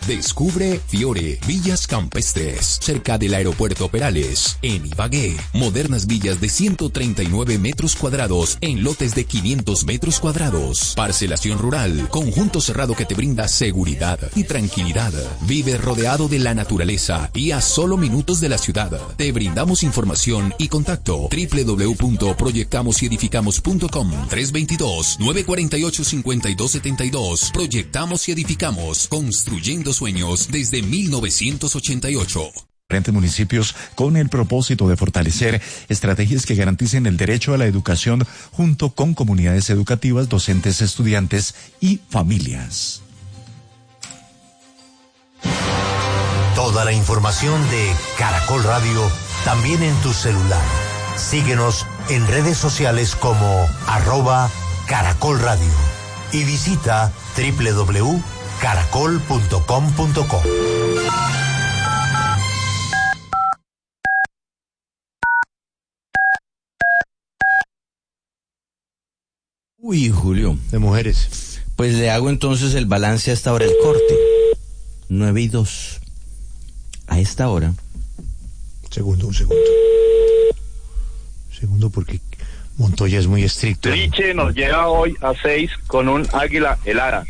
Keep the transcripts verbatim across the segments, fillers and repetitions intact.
Descubre Fiore, Villas Campestres, cerca del aeropuerto Perales, en Ibagué. Modernas villas de ciento treinta y nueve metros cuadrados en lotes de quinientos metros cuadrados. Parcelación rural, conjunto cerrado que te brinda seguridad y tranquilidad. Vive rodeado de la naturaleza y a solo minutos de la ciudad. Te brindamos información y contacto doble u doble u doble u punto proyectamos y edificamos punto com tres dos dos, nueve cuatro ocho, cinco dos siete dos. Proyectamos y edificamos, construyendo sueños desde mil novecientos ochenta y ocho. Diferentes municipios con el propósito de fortalecer estrategias que garanticen el derecho a la educación junto con comunidades educativas, docentes, estudiantes y familias. Toda la información de Caracol Radio también en tu celular. Síguenos en redes sociales como arroba Caracol Radio y visita doble u doble u doble u punto caracol punto com punto co. Uy, Julio. De mujeres. Pues le hago entonces el balance hasta ahora, el corte. nueve y dos. A esta hora. Segundo, un segundo. Segundo, porque Montoya es muy estricto. Liche nos lleva hoy a seis con un águila helada.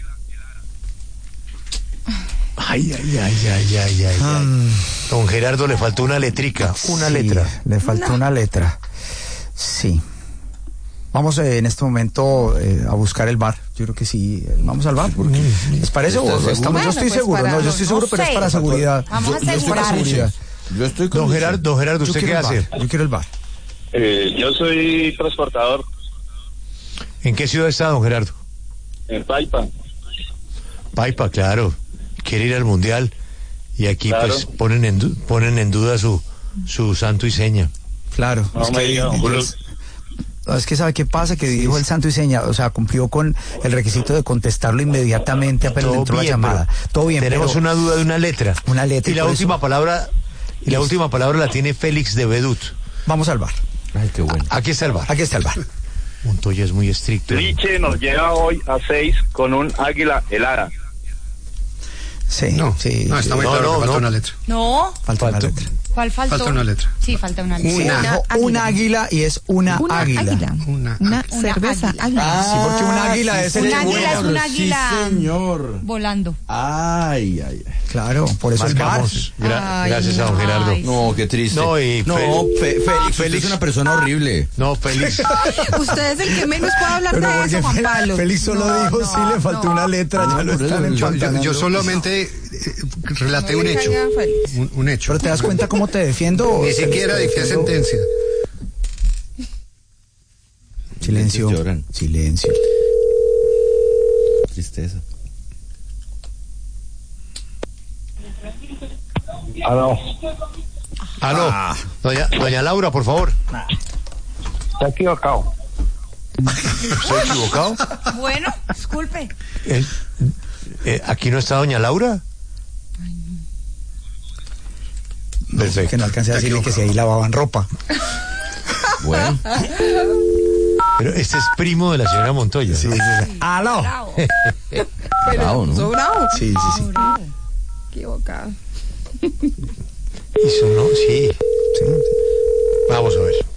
Ay, ay, ay, ay, ay, ay. Um, Don Gerardo, le faltó una letrica, una sí, letra. Le faltó no. una letra. Sí. Vamos eh, en este momento eh, a buscar el bar. Yo creo que sí. Eh, vamos al bar. Porque, ¿les parece? O estamos, bueno, yo estoy pues seguro. para, no, yo estoy seguro, no pero sé. Es para seguridad. Vamos yo, a asegurar. Yo, seguridad. yo estoy con Don Gerardo, don Gerardo, ¿usted qué hace? Yo quiero el bar. Eh, yo soy transportador. ¿En qué ciudad está, don Gerardo? En Paipa. Paipa, claro. Quiere ir al Mundial. Y aquí claro. pues ponen en, du- ponen en duda su, su santo y seña. Claro. No, es, que, es, es que sabe qué pasa, que dijo el santo y seña, o sea, cumplió con el requisito de contestarlo inmediatamente apenas entró la llamada. Todo bien. Tenemos pero, una duda de una letra. Una letra. Y la última eso. palabra, y la Listo. última palabra la tiene Félix de Bedut. Vamos al bar. Ay, qué bueno. Aquí está el bar. Aquí está el bar. Montoya es muy estricto. Liche nos lleva hoy a seis con un águila helada. Sí, no, sí. No, está muy no, claro no, que falta no. una letra. No. Falta una letra. ¿Cuál faltó? Falta una letra. Sí, falta una letra. Una, una, águila. una águila y es una, una águila. águila. Una, una, una cerveza. águila. águila. Ah, sí, porque un águila sí, es sí, el un águila es un sí, águila. señor. Volando. Ay, ay, ay. Claro, por eso Marcamos. es Gra- Ay, gracias a don ay. Gerardo. No, qué triste. No, y no, Fe- Fe- Félix, Félix es una persona horrible. No, Félix. Usted es el que menos puede hablar Pero de eso, Juan Fe- Pablo. Félix solo No, dijo, no, sí, le faltó no. una letra, ya lo por están eso, yo- Yo, yo, empantanando. yo solamente eh, relaté un hecho. Un, un hecho. Pero te das cuenta cómo te defiendo. Ni siquiera dicté sentencia. Silencio. Lloran. Silencio. Tristeza. Aló. Aló. Ah. Doña, doña Laura, por favor. Está equivocado. ¿Estoy equivocado? Bueno, disculpe. Eh, eh, ¿Aquí no está doña Laura? Perfecto. Que no alcancé a decirle que si ahí lavaban ropa. Bueno. Pero este es primo de la señora Montoya. Sí, sí, sí. ¡Aló! Bravo. Bravo, ¿no? Sobrado. Sí, sí, sí. Equivocado. Y sonó, sí. Sí, sí. Vamos a ver.